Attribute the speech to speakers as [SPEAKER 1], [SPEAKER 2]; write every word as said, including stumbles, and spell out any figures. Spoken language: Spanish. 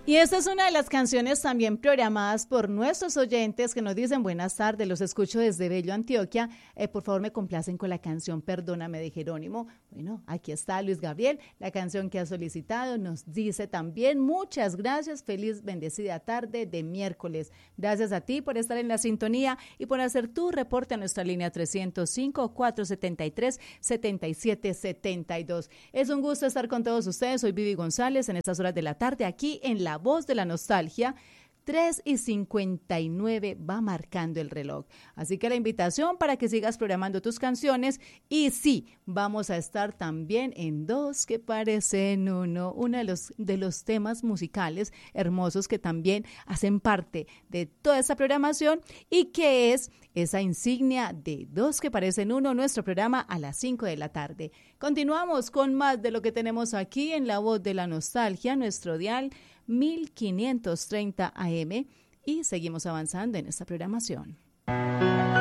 [SPEAKER 1] Y esta es una de las canciones también programadas por nuestros oyentes que nos dicen buenas tardes, los escucho desde Bello, Antioquia. Eh, por favor, me complacen con la canción Perdóname de Jerónimo. Bueno, aquí está Luis Gabriel, la canción que ha solicitado. Nos dice también muchas gracias, feliz bendecida tarde de miércoles. Gracias a ti por estar en la sintonía y por hacer tu reporte a nuestra línea trescientos cinco, cuatrocientos setenta y tres, setenta y siete setenta y dos. Es un gusto estar con todos ustedes. Soy Vivi González en estas horas de la tarde aquí en La Voz de la Nostalgia. Tres y cincuenta y nueve va marcando el reloj. Así que la invitación para que sigas programando tus canciones. Y sí, vamos a estar también en Dos que parecen uno, uno de los, de los temas musicales hermosos que también hacen parte de toda esta programación y que es esa insignia de Dos que parecen uno, nuestro programa a las cinco de la tarde. Continuamos con más de lo que tenemos aquí en La Voz de la Nostalgia, nuestro dial mil quinientos treinta A M, y seguimos avanzando en esta programación.